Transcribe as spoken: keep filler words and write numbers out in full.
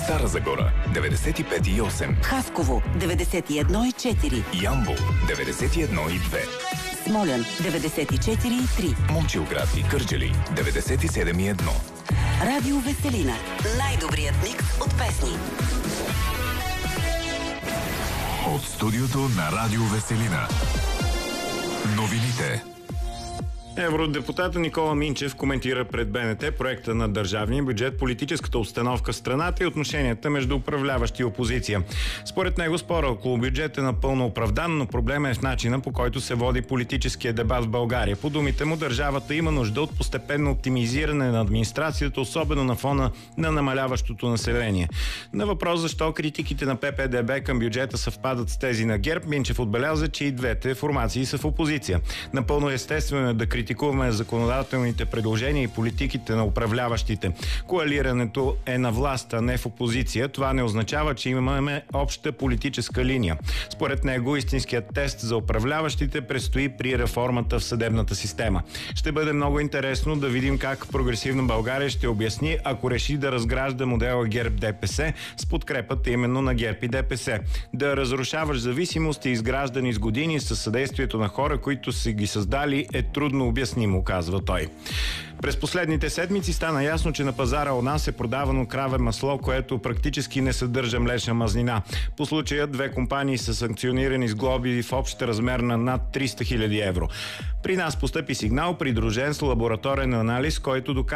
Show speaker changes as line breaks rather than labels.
Стара Загора деветдесет и пет и осем,
Хасково деветдесет и едно и четири,
Ямбол деветдесет и едно и две,
Смолян деветдесет и четири и три,
Момчилград и Кърджали деветдесет и седем и едно.
Радио Веселина. Най-добрият микс от песни.
От студиото на Радио Веселина. Новините.
Евродепутата Никола Минчев коментира пред БНТ проекта на държавния бюджет, политическата обстановка в страната и отношенията между управляващи и опозиция. Според него спора около бюджет е напълно оправдан, но проблема е в начина, по който се води политическия дебат в България. По думите му, държавата има нужда от постепенно оптимизиране на администрацията, особено на фона на намаляващото население. На въпрос защо критиките на П П Д Б към бюджета съвпадат с тези на ГЕРБ, Минчев отбеляза, че и двете формации са в опозиция. Напълно естествено е да критикуваме критикуваме законодателните предложения и политиките на управляващите. Коалирането е на власт, а не в опозиция. Това не означава, че имаме обща политическа линия. Според него, истинският тест за управляващите предстои при реформата в съдебната система. Ще бъде много интересно да видим как Прогресивна България ще обясни, ако реши да разгражда модела ГЕРБ-Д П С с подкрепата именно на ГЕРБ и Д П С. Да разрушаваш зависимости, изграждани с години със съдействието на хора, които са ги създали, е трудно обяснимо, казва той. През последните седмици стана ясно, че на пазара у нас е продавано краве масло, което практически не съдържа млечна мазнина. По случая две компании са санкционирани с глоби в общ размер на над триста хиляди евро. При нас постъпи сигнал, придружен с лабораторен анализ, който доказва